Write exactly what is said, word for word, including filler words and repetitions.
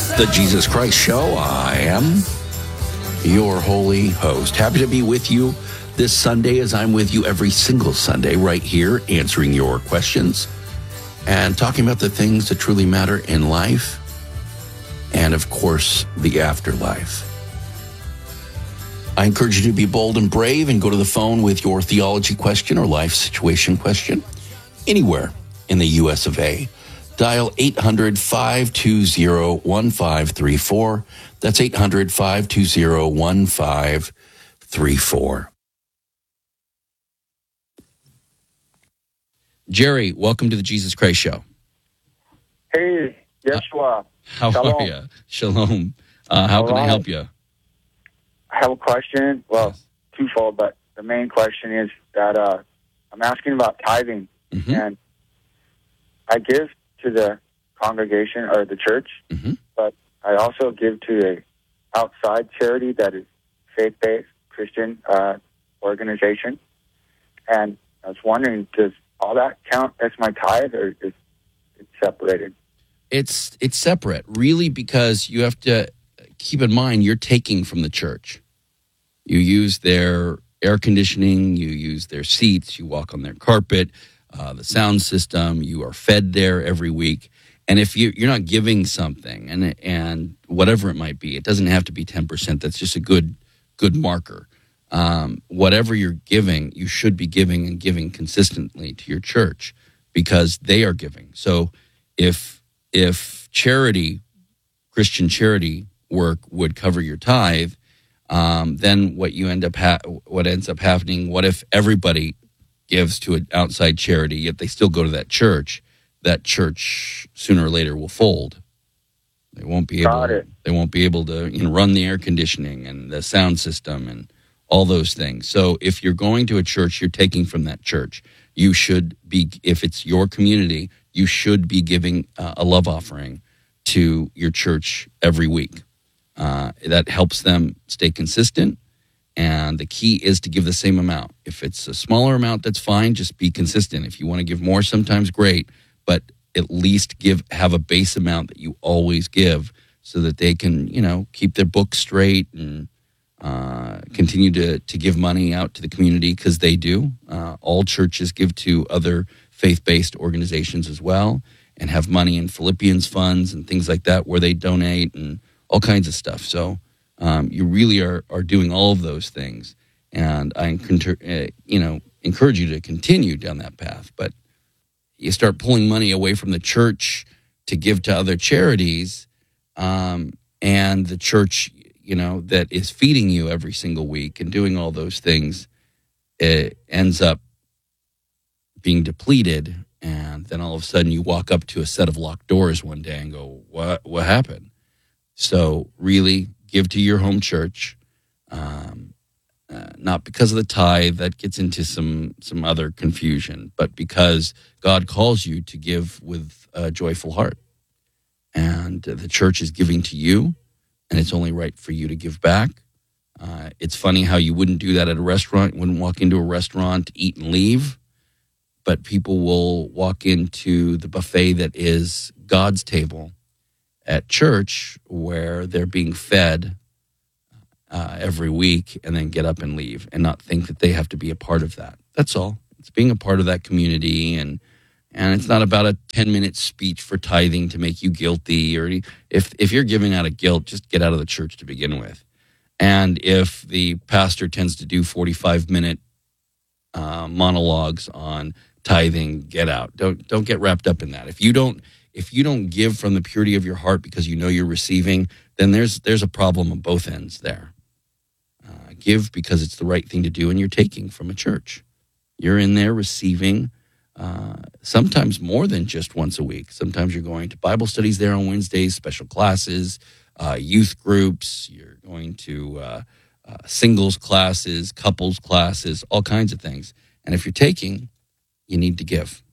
The Jesus Christ Show. I am your holy host. Happy to be with you this Sunday, as I'm with you every single Sunday right here, answering your questions and talking about the things that truly matter in life and, of course, the afterlife. I encourage you to be bold and brave and go to the phone with your theology question or life situation question anywhere in the U S of A. Dial eight hundred, five two zero, one five three four. That's eight hundred, five two zero, one five three four. Jerry, welcome to the Jesus Christ Show. Hey, Yeshua. How Shalom. are you? Shalom. Uh, how All can I right. help you? I have a question. Well, Yes. twofold, but the main question is that uh, I'm asking about tithing. Mhm. And I give to the congregation or the church, Mhm. but I also give to a outside charity that is faith-based Christian uh, organization. And I was wondering, does all that count as my tithe, or is it separated? It's it's separate, really, because you have to keep in mind you're taking from the church. You use their air conditioning, you use their seats, you walk on their carpet, uh, the sound system. You are fed there every week. And if you, you're not giving something, and and whatever it might be, it doesn't have to be ten percent. That's just a good good marker. Um, whatever you're giving, you should be giving and giving consistently to your church because they are giving. So if if charity, Christian charity work would cover your tithe, um, then what you end up ha- what ends up happening? What if everybody gives to an outside charity, yet they still go to that church? That church sooner or later will fold. They won't be able. Got it. They won't be able to you know, run the air conditioning and the sound system and all those things. So if you're going to a church, you're taking from that church. You should be, if it's your community, you should be giving uh, a love offering to your church every week. Uh, that helps them stay consistent. And the key is to give the same amount. If it's a smaller amount, that's fine. Just be consistent. If you want to give more, sometimes great. But at least give have a base amount that you always give so that they can, you know, keep their books straight and uh, continue to, to give money out to the community because they do. Uh, all churches give to other faith-based organizations as well and have money in Philippians funds and things like that where they donate and all kinds of stuff. So um, you really are, are doing all of those things. And I uh, you know, encourage you to continue down that path. But you start pulling money away from the church to give to other charities, um, and the church, you know, that is feeding you every single week and doing all those things, it ends up being depleted. And then all of a sudden you walk up to a set of locked doors one day and go, what, what happened? So really give to your home church, um, Uh, not because of the tithe, that gets into some some other confusion, but because God calls you to give with a joyful heart. And the church is giving to you, and it's only right for you to give back. Uh, it's funny how you wouldn't do that at a restaurant. You wouldn't walk into a restaurant, eat and leave, but people will walk into the buffet that is God's table at church where they're being fed Uh, every week and then get up and leave and not think that they have to be a part of that. That's all. It's being a part of that community, and and it's not about a ten-minute speech for tithing to make you guilty, or any, if if you're giving out of guilt, just get out of the church to begin with. And if the pastor tends to do forty-five-minute uh, monologues on tithing, get out. Don't don't get wrapped up in that. If you don't if you don't give from the purity of your heart because you know you're receiving, then there's there's a problem on both ends there. Uh, give because it's the right thing to do, and you're taking from a church. You're in there receiving uh, sometimes more than just once a week. Sometimes you're going to Bible studies there on Wednesdays, special classes, uh, youth groups. You're going to uh, uh, singles classes, couples classes, all kinds of things. And if you're taking, you need to give.